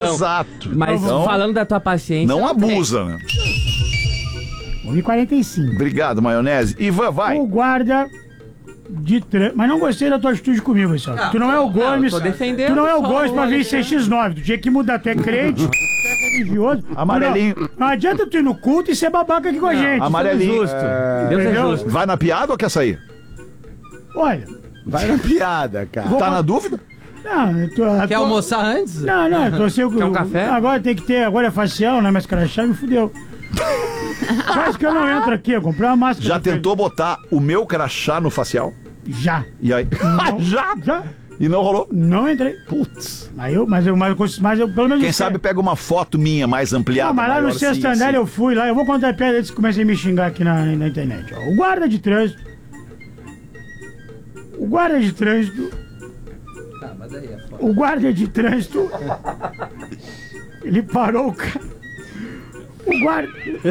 Exato. Mas Então, falando da tua paciência... não abusa, né? 1h45. Obrigado, maionese. Ivan, vai. O guarda de trânsito. Mas não gostei da tua atitude comigo, pessoal. Tu não é o Gomes. eu tô defendendo Tu não é o só Gomes o pra vir Gomes, CX9. Tu tinha que mudar. Tu é crente, tu é religioso. Amarelinho. Não adianta tu ir no culto e ser babaca aqui com a gente. Amarelinho. Justo. Deus é Entendeu? justo. Vai na piada ou quer sair? Olha. Vai na piada, cara. Tá na dúvida? Não, eu tô, Quer almoçar antes? Não, eu tô sem o. Quer um café? Agora tem que ter. Agora é facial, né? Mas crachá me fudeu. Quase que eu não entro aqui. Eu comprei uma máscara. Já tentou botar o meu crachá no facial? Já. E aí? Já? Já? E não rolou? Não entrei. Putz. Mas eu pelo menos. Quem sabe pega uma foto minha mais ampliada. Não, mas lá no maior, sexto assim, andar assim. eu fui lá. Eu vou contar a piada antes que comecem a me xingar aqui na internet. Ó. O guarda de trânsito. O guarda de trânsito. O guarda de trânsito. Ele parou o cara. O guarda.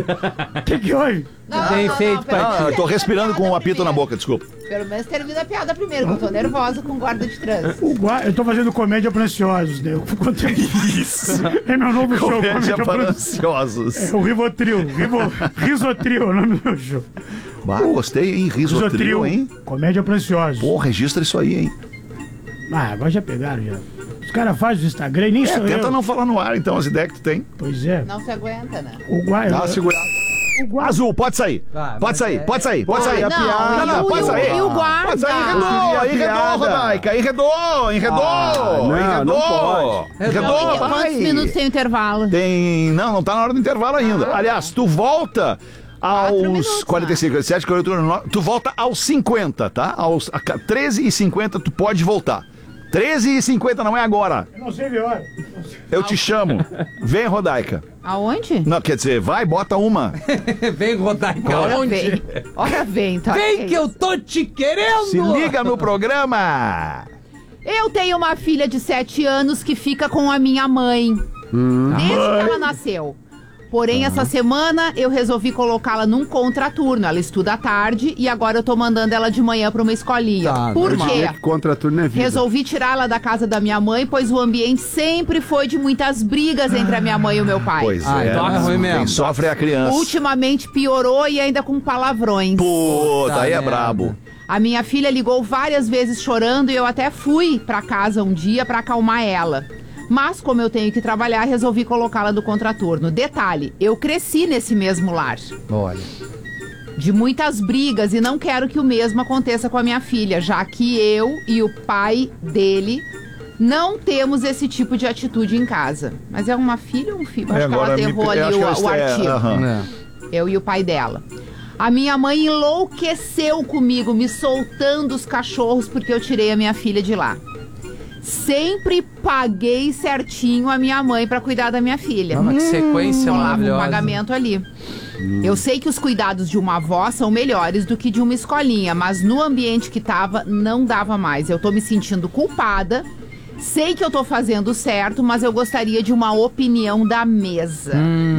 O que houve? Bem feito, pai. Ah, eu tô respirando com um apito na boca, desculpa. Pelo menos termina a piada primeiro, que eu tô nervosa com o guarda de trânsito. Eu tô fazendo comédia pra ansiosos, né? Isso. É meu novo show. Comédia para pra ansiosos. É o Rivotril. Risotril é o nome do meu show. Ah, gostei, hein? Risotril, hein? Comédia pra ansiosos. Pô, registra isso aí, hein? Ah, agora já pegaram, já. Os caras fazem o Instagram e nem sou Tenta eu. não falar no ar, então, as ideias que tu tem. Pois é. Não se aguenta, né? O guarda... Dá uma segurada. Azul, pode sair. Pode sair, pode sair, pode sair. Não, pode sair. e o guarda? Pode sair, enredou, Rodaica. Enredou. não pode. Quantos minutos tem o intervalo? Tem... Não tá na hora do intervalo ainda. Aliás, tu volta aos minutos, 45, 7, 48, 9, tu volta aos 50, tá? Aos 13h50 tu pode voltar. 13h50 não é agora. Eu não sei ver hora. Eu te chamo. Vem, Rodaica. Aonde? Não, quer dizer, vai, bota uma. Vem, Rodaica. Ora Onde? vem. Ora vem, tá? Vem que eu tô te querendo! Se liga no programa. Eu tenho uma filha de 7 anos que fica com a minha mãe. Desde que ela nasceu. Porém, essa semana eu resolvi colocá-la num contraturno. Ela estuda à tarde e agora eu tô mandando ela de manhã pra uma escolinha. Tá, Por não quê? é que contraturno é vida. Resolvi tirá-la da casa da minha mãe, pois o ambiente sempre foi de muitas brigas entre a minha mãe e o meu pai. Pois Ah, é. então é ruim mesmo. Quem sofre é a criança. Ultimamente piorou e ainda com palavrões. Puta, aí é merda. brabo. A minha filha ligou várias vezes chorando e eu até fui pra casa um dia pra acalmar ela. Mas, como eu tenho que trabalhar, resolvi colocá-la do contraturno. Detalhe, eu cresci nesse mesmo lar. Olha. De muitas brigas e não quero que o mesmo aconteça com a minha filha, já que eu e o pai dele não temos esse tipo de atitude em casa. Mas é uma filha ou um filho? Acho que ela errou ali o artigo. Eu e o pai dela. A minha mãe enlouqueceu comigo, me soltando os cachorros porque eu tirei a minha filha de lá. Sempre paguei certinho a minha mãe pra cuidar da minha filha. Que sequência Rolava um maravilhosa. pagamento ali. Eu sei que os cuidados de uma avó são melhores do que de uma escolinha, mas no ambiente que tava, não dava mais. Eu tô me sentindo culpada. Sei que eu tô fazendo certo, mas eu gostaria de uma opinião da mesa.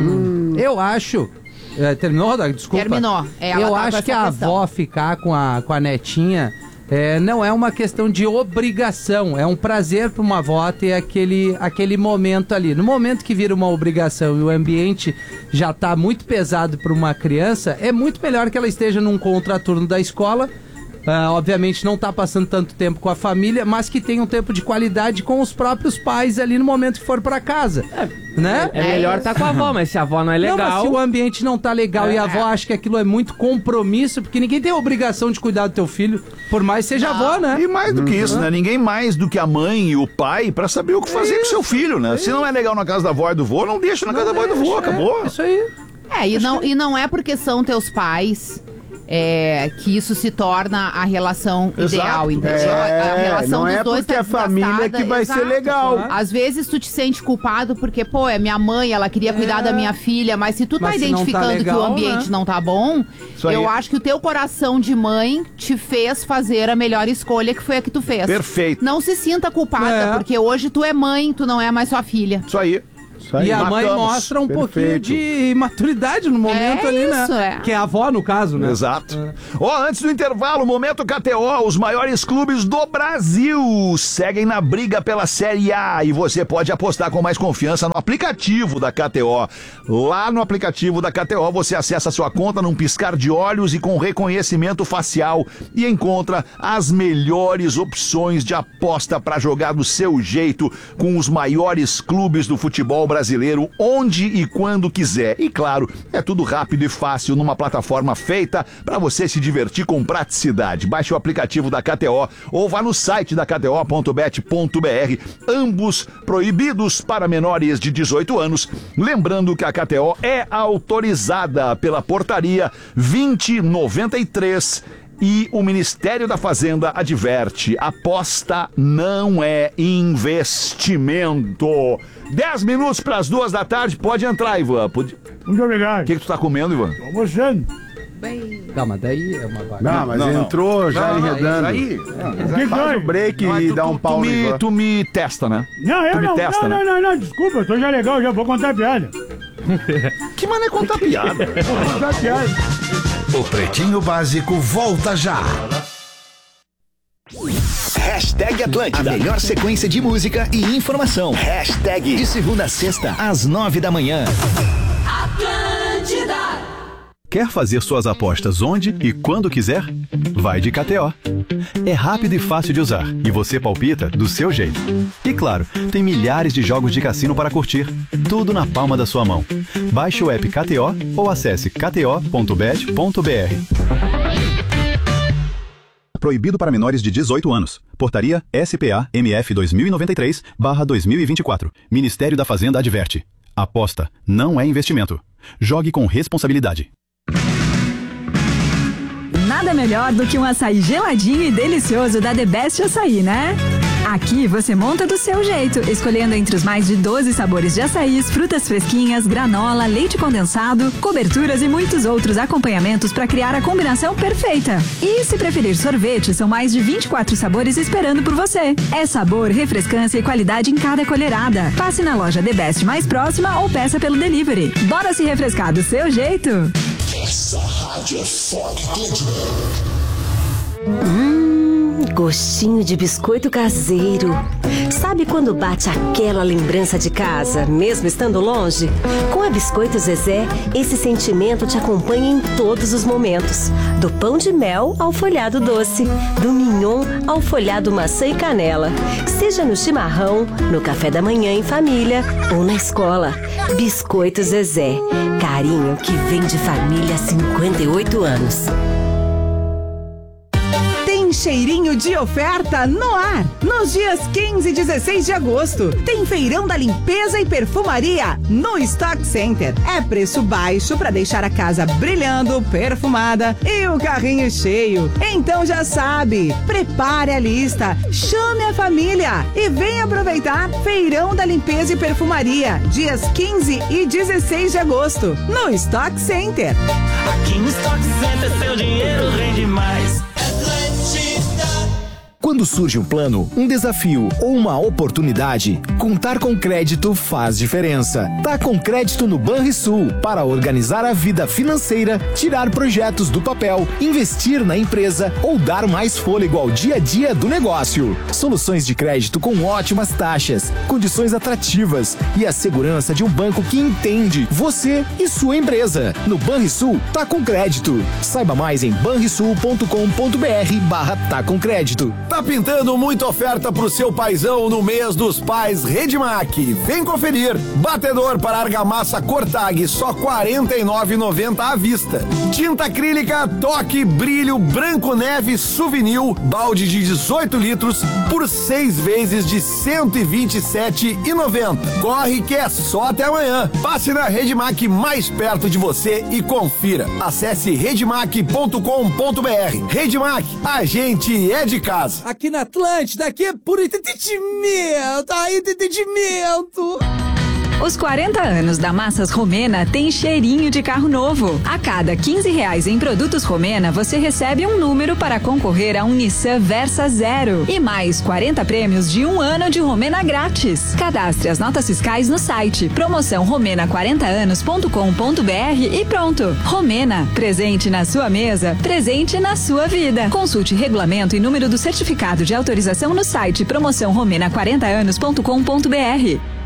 Eu acho... terminou, Rodaica? Desculpa. Terminou. Ela Eu tá com acho essa que a questão. avó ficar com a netinha não é uma questão de obrigação. É um prazer para uma avó ter aquele momento ali. No momento que vira uma obrigação e o ambiente já tá muito pesado para uma criança, é muito melhor que ela esteja num contraturno da escola. Obviamente não tá passando tanto tempo com a família, mas que tenha um tempo de qualidade com os próprios pais ali no momento que for pra casa, né? É melhor estar com a avó, mas se a avó não é Não, mas legal... se o ambiente não tá legal e a avó acha que aquilo é muito compromisso, porque ninguém tem a obrigação de cuidar do teu filho, por mais seja avó, né? E mais do que isso, né? Ninguém mais do que a mãe e o pai pra saber o que fazer com seu filho, né? Se não é legal na casa da avó e do vô, não deixa na casa da avó e do vô, acabou. Isso aí. E não é porque são teus pais que isso se torna a relação ideal, entendeu? A relação não dos é dois porque tá a família desgastada, que vai ser legal. Às vezes tu te sente culpado porque, pô, é minha mãe, ela queria cuidar da minha filha, mas se tu tá Mas se não tá identificando legal, que o ambiente né? não tá bom, Isso aí. eu acho que o teu coração de mãe te fez fazer a melhor escolha, que foi a que tu fez. Perfeito. Não se sinta culpada, É. porque hoje tu é mãe, tu não é mais sua filha. Isso aí. Isso aí. E a mãe Matamos. mostra um pouquinho Perfeito. de maturidade no momento É ali, isso, né? é. Que é a avó, no caso, né? Exato. Ó, antes do intervalo, Momento KTO, os maiores clubes do Brasil seguem na briga pela Série A e você pode apostar com mais confiança no aplicativo da KTO. Lá no aplicativo da KTO você acessa sua conta num piscar de olhos e com reconhecimento facial e encontra as melhores opções de aposta para jogar do seu jeito com os maiores clubes do futebol brasileiro onde e quando quiser. E claro, é tudo rápido e fácil numa plataforma feita para você se divertir com praticidade. Baixe o aplicativo da KTO ou vá no site da kto.bet.br, ambos proibidos para menores de 18 anos. Lembrando que a KTO é autorizada pela portaria 2093 e o Ministério da Fazenda adverte: aposta não é investimento. 10 minutos para as 2 da tarde, pode entrar, Ivan. Muito obrigado. O que tu tá comendo, Ivan? Tô almoçando. Tá, mas daí é uma vaga. Não, mas entrou já enredando. O que Faz o break e dá um pau no Ivan. Tu me testa, né? Não, eu Tu me não. testa, né? Não, desculpa, eu tô já legal, já vou contar piada. Que mané contar piada? Vou contar piada. O Pretinho Básico volta já. Hashtag Atlântida. A melhor sequência de música e informação. Hashtag de segunda a sexta, às 9 da manhã. Atlântida. Quer fazer suas apostas onde e quando quiser? Vai de KTO. É rápido e fácil de usar e você palpita do seu jeito. E claro, tem milhares de jogos de cassino para curtir, tudo na palma da sua mão. Baixe o app KTO ou acesse kto.bet.br. Proibido para menores de 18 anos. Portaria SPA-MF 2093/2024. Ministério da Fazenda adverte: aposta não é investimento. Jogue com responsabilidade. Nada melhor do que um açaí geladinho e delicioso da The Best Açaí, né? Aqui você monta do seu jeito, escolhendo entre os mais de 12 sabores de açaís, frutas fresquinhas, granola, leite condensado, coberturas e muitos outros acompanhamentos para criar a combinação perfeita. E se preferir sorvete, são mais de 24 sabores esperando por você. É sabor, refrescância e qualidade em cada colherada. Passe na loja The Best mais próxima ou peça pelo delivery. Bora se refrescar do seu jeito? Essa rádio é forte. Gostinho de biscoito caseiro. Sabe quando bate aquela lembrança de casa, mesmo estando longe? Com a Biscoito Zezé, esse sentimento te acompanha em todos os momentos. Do pão de mel ao folhado doce, do mignon ao folhado maçã e canela. Seja no chimarrão, no café da manhã em família ou na escola. Biscoito Zezé. Carinho que vem de família há 58 anos. Cheirinho de oferta no ar. Nos dias 15 e 16 de agosto, tem feirão da limpeza e perfumaria no Stock Center. É preço baixo para deixar a casa brilhando, perfumada e o carrinho cheio. Então já sabe, prepare a lista, chame a família e venha aproveitar feirão da limpeza e perfumaria, dias 15 e 16 de agosto, no Stock Center. Aqui no Stock Center seu dinheiro rende mais. Quando surge um plano, um desafio ou uma oportunidade, contar com crédito faz diferença. Tá com crédito no Banrisul para organizar a vida financeira, tirar projetos do papel, investir na empresa ou dar mais fôlego ao dia a dia do negócio. Soluções de crédito com ótimas taxas, condições atrativas e a segurança de um banco que entende você e sua empresa. No Banrisul, tá com crédito. Saiba mais em banrisul.com.br/tá com crédito. Tá pintando muita oferta pro seu paizão no mês dos pais Redmac. Vem conferir. Batedor para argamassa Cortag, só R$ 49,90 à vista. Tinta acrílica Toque Brilho Branco Neve Souvenir, balde de 18 litros por 6 vezes de R$ 127,90. Corre que é só até amanhã. Passe na Redmac mais perto de você e confira. Acesse redmac.com.br. Redmac, a gente é de casa. Aqui na Atlântida, aqui é puro entretenimento. Ai, entretenimento. Os 40 anos da Massas Romena tem cheirinho de carro novo. A cada R$15 em produtos Romena, você recebe um número para concorrer a um Nissan Versa Zero e mais 40 prêmios de 1 ano de Romena grátis. Cadastre as notas fiscais no site promoção romena40anos.com.br e pronto. Romena, presente na sua mesa, presente na sua vida. Consulte regulamento e número do certificado de autorização no site promoção romena40anos.com.br.